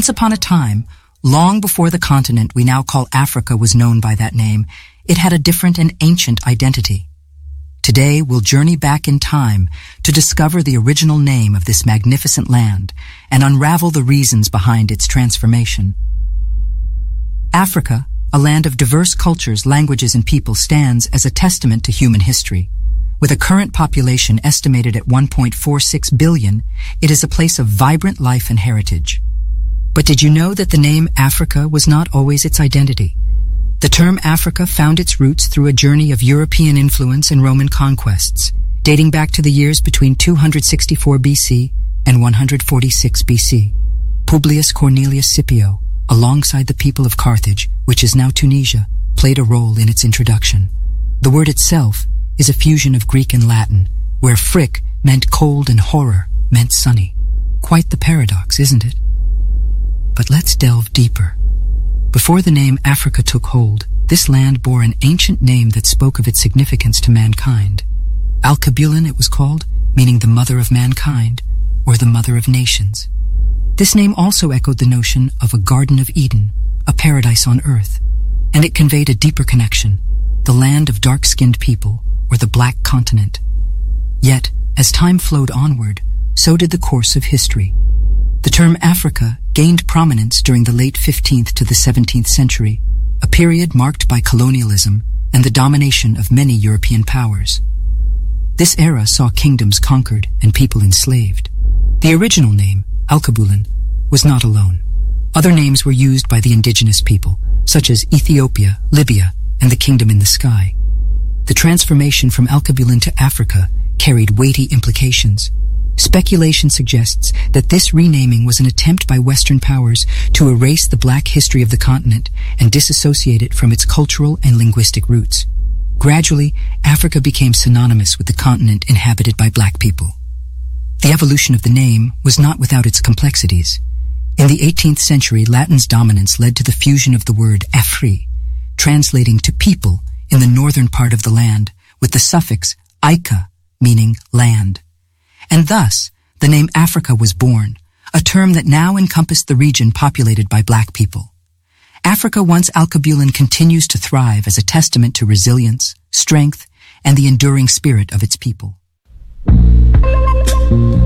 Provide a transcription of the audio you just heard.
Once upon a time, long before the continent we now call Africa was known by that name, it had a different and ancient identity. Today we'll journey back in time to discover the original name of this magnificent land and unravel the reasons behind its transformation. Africa, a land of diverse cultures, languages, and people, stands as a testament to human history. With a current population estimated at 1.46 billion, it is a place of vibrant life and heritage. But did you know that the name Africa was not always its identity? The term Africa found its roots through a journey of European influence and Roman conquests, dating back to the years between 264 BC and 146 BC. Publius Cornelius Scipio, alongside the people of Carthage, which is now Tunisia, played a role in its introduction. The word itself is a fusion of Greek and Latin, where fric meant cold and horror meant sunny. Quite the paradox, isn't it? But let's delve deeper. Before the name Africa took hold, this land bore an ancient name that spoke of its significance to mankind. Alkebulan it was called, meaning the mother of mankind, or the mother of nations. This name also echoed the notion of a Garden of Eden, a paradise on earth, and it conveyed a deeper connection, the land of dark-skinned people, or the Black Continent. Yet, as time flowed onward, so did the course of history. The term Africa gained prominence during the late 15th to the 17th century, a period marked by colonialism and the domination of many European powers. This era saw kingdoms conquered and people enslaved. The original name, Alkebulan, was not alone. Other names were used by the indigenous people, such as Ethiopia, Libya, and the Kingdom in the Sky. The transformation from Alkebulan to Africa carried weighty implications. Speculation suggests that this renaming was an attempt by Western powers to erase the Black history of the continent and disassociate it from its cultural and linguistic roots. Gradually, Africa became synonymous with the continent inhabited by Black people. The evolution of the name was not without its complexities. In the 18th century, Latin's dominance led to the fusion of the word Afri, translating to people in the northern part of the land, with the suffix Ika, meaning land. And thus, the name Africa was born, a term that now encompassed the region populated by Black people. Africa, once Alkebulan, continues to thrive as a testament to resilience, strength, and the enduring spirit of its people.